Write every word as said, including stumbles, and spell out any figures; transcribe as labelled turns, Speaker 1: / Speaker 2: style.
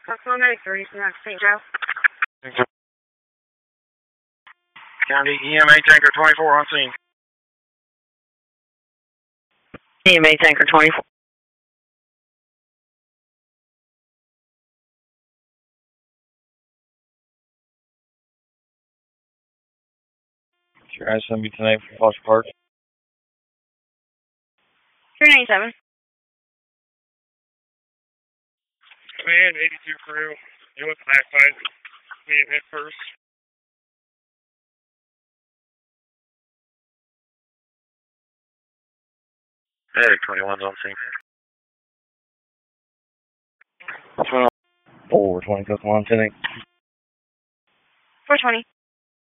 Speaker 1: That's one ninety-three, Saint Joe.
Speaker 2: County E M A Tanker twenty-four on scene.
Speaker 1: E M A Tanker twenty-four.
Speaker 2: Your eyes send me tonight for Foster Park.
Speaker 1: three ninety-seven.
Speaker 2: Command eighty-two crew. You went backside. Me and hit first. Hey, twenty-one's on scene. Four twenty, come on, ten eight.
Speaker 1: four twenty.